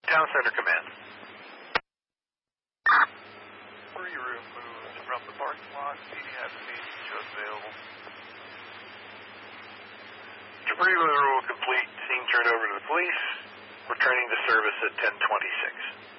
Town Center Command. Free room moved from the parking lot. PD has a meeting just available. Debris removal complete. Scene turned over to the police. Returning to service at 10:26.